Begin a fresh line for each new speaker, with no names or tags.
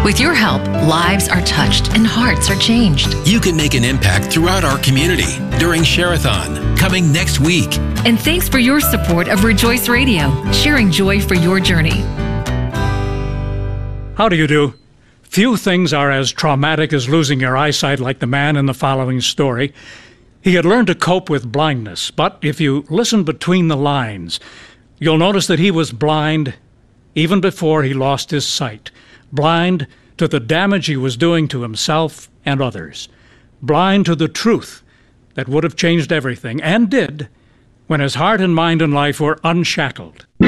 With your help, lives are touched and hearts are changed.
You can make an impact throughout our community during Share-a-thon, coming next week.
And thanks for your support of Rejoice Radio, sharing joy for your journey.
How do you do? Few things are as traumatic as losing your eyesight like the man in the following story. He had learned to cope with blindness, but if you listen between the lines, you'll notice that he was blind even before he lost his sight. Blind to the damage he was doing to himself and others. Blind to the truth that would have changed everything, and did, when his heart and mind and life were unshackled.